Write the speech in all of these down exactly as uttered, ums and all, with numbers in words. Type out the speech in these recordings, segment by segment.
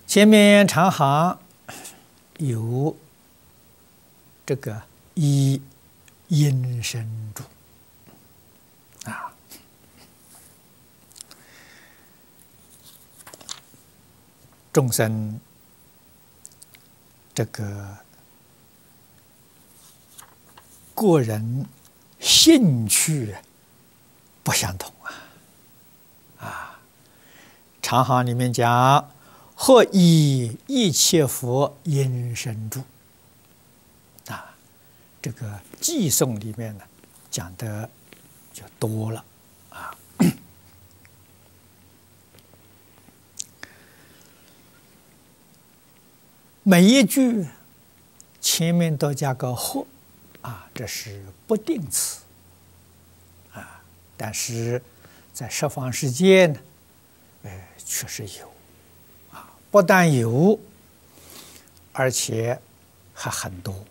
前面长行有这个以因身住啊，众生这个个人兴趣不相同啊啊，长行里面讲。 或以一切佛因身住啊，这个偈颂里面呢讲的就多了啊。每一句前面都加个或啊，这是不定词啊，但是在十方世界呢，呃，确实有。 不但有，而且还很多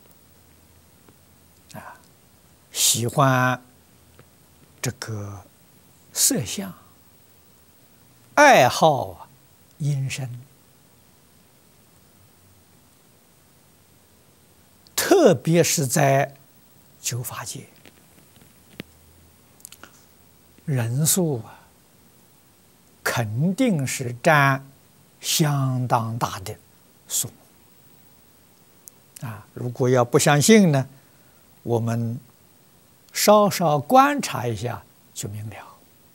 啊！喜欢这个色相，爱好音声，特别是在九法界，人数啊，肯定是占。 相当大的数啊！如果要不相信呢，我们稍稍观察一下就明了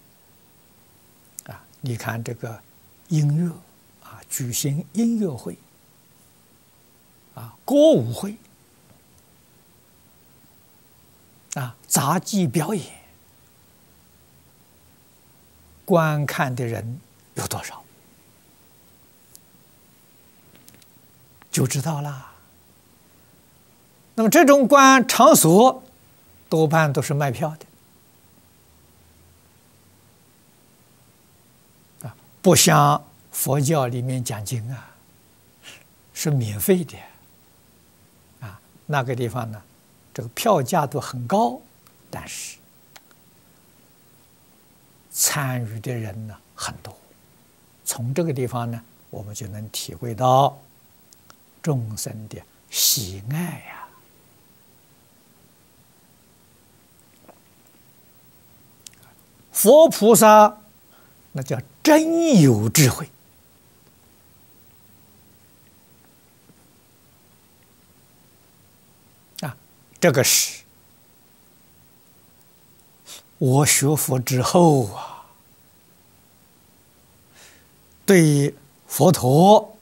啊！你看这个音乐啊，举行音乐会啊，歌舞会啊，杂技表演，观看的人有多少？ 就知道啦。那么这种观场所，多半都是卖票的啊，不像佛教里面讲经啊，是免费的啊。那个地方呢，这个票价都很高，但是参与的人呢很多。从这个地方呢，我们就能体会到。 众生的喜爱呀、啊，佛菩萨那叫真有智慧啊！这个是我学佛之后啊，对佛陀。